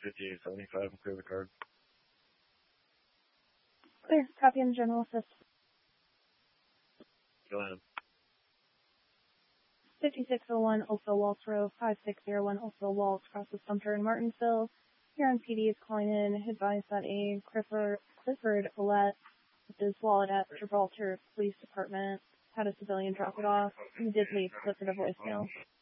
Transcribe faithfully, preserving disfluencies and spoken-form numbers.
fifty-eight seventy-five and clear the card. Clear. Copy in the general assist. Go ahead. fifty-six oh one Oakville Waltz Road, five six zero one Oakville Waltz, across the Sumter in Martinsville. Huron P D is calling in, advised that a Clifford, Clifford Ouellette with his wallet at Gibraltar Police Department had a civilian drop it off. He did leave Clifford a voicemail.